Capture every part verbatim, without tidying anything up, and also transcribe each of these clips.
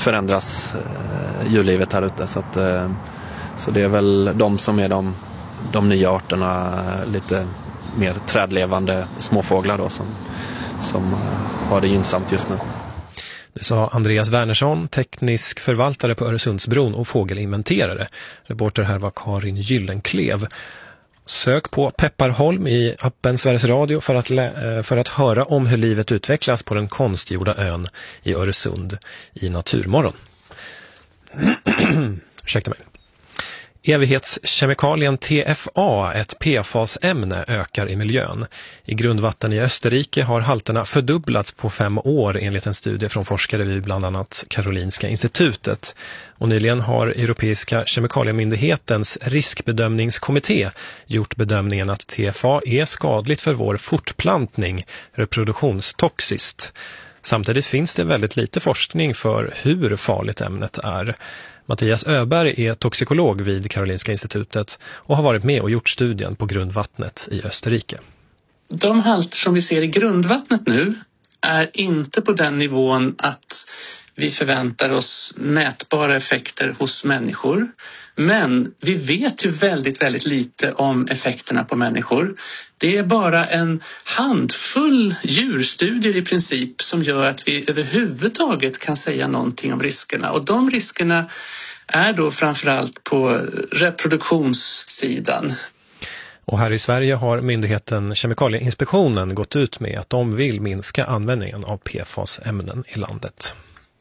förändras eh, djurlivet här ute. Så, att, eh, så det är väl de som är de, de nya arterna, lite mer trädlevande småfåglar då, som, som eh, har det gynnsamt just nu. Det sa Andreas Wernersson, teknisk förvaltare på Öresundsbron och fågelinventerare. Reporter här var Karin Gyllenklev. Sök på Pepparholm i appen Sveriges Radio för att, lä- för att höra om hur livet utvecklas på den konstgjorda ön i Öresund i Naturmorgon. Ursäkta mig. Evighetskemikalien T F A, ett P F A S-ämne, ökar i miljön. I grundvatten i Österrike har halterna fördubblats på fem år enligt en studie från forskare vid bland annat Karolinska institutet. Och nyligen har Europeiska kemikaliemyndighetens riskbedömningskommitté gjort bedömningen att T F A är skadligt för vår fortplantning, reproduktionstoxiskt. Samtidigt finns det väldigt lite forskning för hur farligt ämnet är. Mattias Öberg är toxikolog vid Karolinska institutet och har varit med och gjort studien på grundvattnet i Österrike. De halter som vi ser i grundvattnet nu är inte på den nivån att vi förväntar oss mätbara effekter hos människor. Men vi vet ju väldigt, väldigt lite om effekterna på människor. Det är bara en handfull djurstudier i princip som gör att vi överhuvudtaget kan säga någonting om riskerna. Och de riskerna är då framförallt på reproduktionssidan. Och här i Sverige har myndigheten Kemikalieinspektionen gått ut med att de vill minska användningen av P F A S-ämnen i landet.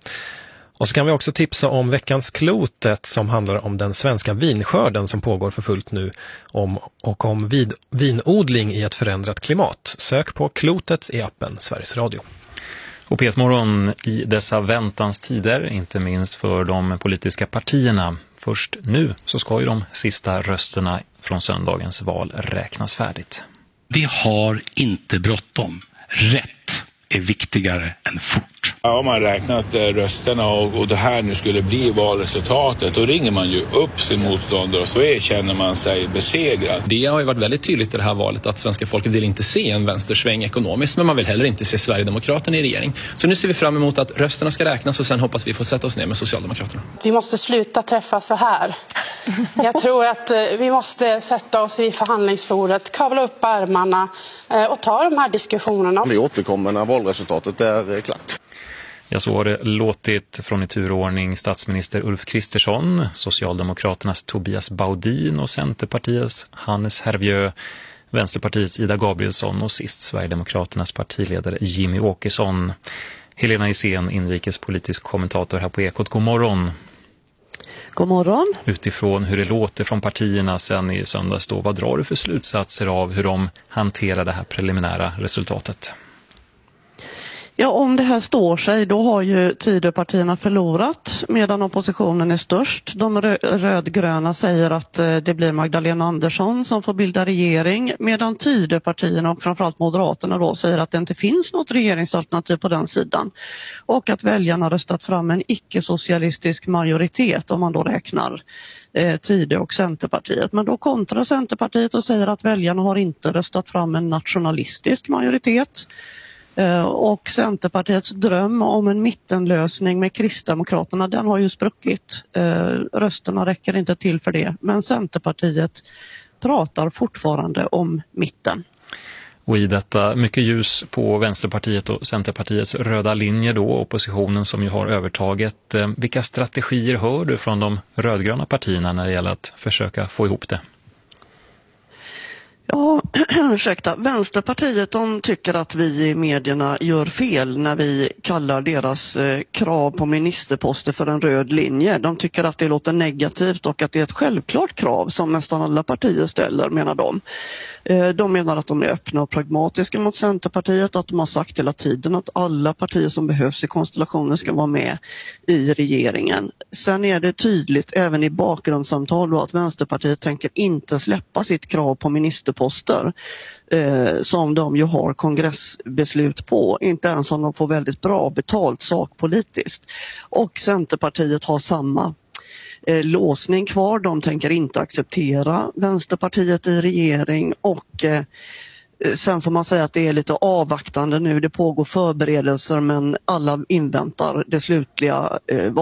Och så kan vi också tipsa om veckans Klotet som handlar om den svenska vinskörden som pågår för fullt nu om, och om vid, vinodling i ett förändrat klimat. Sök på Klotet i appen Sveriges Radio. Och P ett Morgon i dessa väntans tider, inte minst för de politiska partierna. Först nu så ska ju de sista rösterna från söndagens val räknas färdigt. Vi har inte bråttom. Rätt är viktigare än fort. Ja, om man räknat rösterna och, och det här nu skulle bli valresultatet, då ringer man ju upp sin motståndare och så känner man sig besegrad. Det har ju varit väldigt tydligt i det här valet att svenska folket vill inte se en vänstersväng ekonomiskt, men man vill heller inte se Sverigedemokraterna i regering. Så nu ser vi fram emot att rösterna ska räknas och sen hoppas vi får sätta oss ner med Socialdemokraterna. Vi måste sluta träffa så här. Jag tror att vi måste sätta oss vid förhandlingsbordet, kavla upp armarna och ta de här diskussionerna. Vi återkommer när valresultatet är klart. Ja, så har det låtit från i turordning statsminister Ulf Kristersson, Socialdemokraternas Tobias Baudin och Centerpartiets Hannes Hervieu, Vänsterpartiets Ida Gabrielsson och sist Sverigedemokraternas partiledare Jimmy Åkesson. Helena Isén, inrikespolitisk kommentator här på Ekot. God morgon. God morgon. Utifrån hur det låter från partierna sen i söndags då, vad drar du för slutsatser av hur de hanterar det här preliminära resultatet? Ja, om det här står sig, då har ju Tidöpartierna förlorat medan oppositionen är störst. De rö- rödgröna säger att eh, det blir Magdalena Andersson som får bilda regering, medan Tidöpartierna och framförallt Moderaterna då säger att det inte finns något regeringsalternativ på den sidan. Och att väljarna röstat fram en icke-socialistisk majoritet om man då räknar eh, Tidö och Centerpartiet. Men då kontrar Centerpartiet och säger att väljarna har inte röstat fram en nationalistisk majoritet. Och Centerpartiets dröm om en mittenlösning med Kristdemokraterna, den har ju spruckit. Rösterna räcker inte till för det. Men Centerpartiet pratar fortfarande om mitten. Och i detta mycket ljus på Vänsterpartiet och Centerpartiets röda linjer då, oppositionen som ju har övertaget. Vilka strategier hör du från de rödgröna partierna när det gäller att försöka få ihop det? Ja, ursäkta. Vänsterpartiet, de tycker att vi i medierna gör fel när vi kallar deras eh, krav på ministerposter för en röd linje. De tycker att det låter negativt och att det är ett självklart krav som nästan alla partier ställer, menar de. Eh, de menar att de är öppna och pragmatiska mot Centerpartiet, att de har sagt hela tiden att alla partier som behövs i konstellationen ska vara med i regeringen. Sen är det tydligt även i bakgrundssamtal då att Vänsterpartiet tänker inte släppa sitt krav på ministerposter poster eh, som de ju har kongressbeslut på, inte ens om de får väldigt bra betalt sakpolitiskt. Och Centerpartiet har samma eh, låsning kvar, de tänker inte acceptera Vänsterpartiet i regering och eh, sen får man säga att det är lite avvaktande nu, det pågår förberedelser men alla inväntar det slutliga eh,